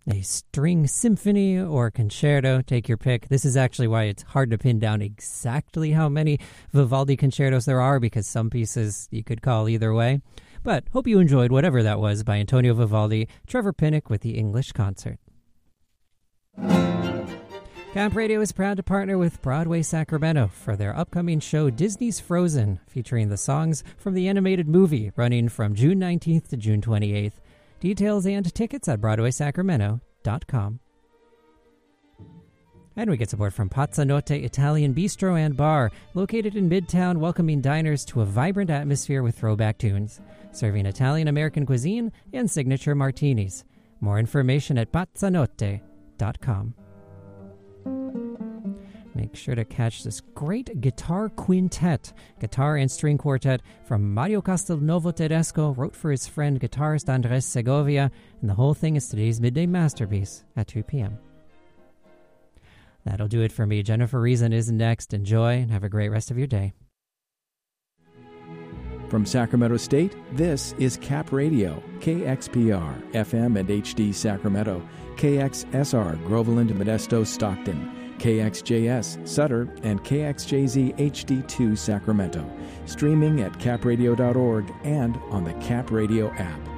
a string symphony or concerto, take your pick. This is actually why it's hard to pin down exactly how many Vivaldi concertos there are, because some pieces you could call either way. But hope you enjoyed whatever that was by Antonio Vivaldi, Trevor Pinnock with the English Concert. Camp Radio is proud to partner with Broadway Sacramento for their upcoming show Disney's Frozen, featuring the songs from the animated movie running from June 19th to June 28th. Details and tickets at BroadwaySacramento.com. And we get support from Pazzanotte Italian Bistro and Bar, located in Midtown, welcoming diners to a vibrant atmosphere with throwback tunes, serving Italian-American cuisine and signature martinis. More information at Pazzanotte.com. Make sure to catch this great guitar quintet, guitar and string quartet from Mario Castelnuovo Tedesco, wrote for his friend guitarist Andres Segovia, and the whole thing is today's Midday Masterpiece at 2 p.m. That'll do it for me. Jennifer Reason is next. Enjoy and have a great rest of your day. From Sacramento State, this is Cap Radio, KXPR, FM and HD Sacramento, KXSR, Groveland, Modesto, Stockton, KXJS, Sutter, and KXJZ HD2 Sacramento. Streaming at capradio.org and on the Cap Radio app.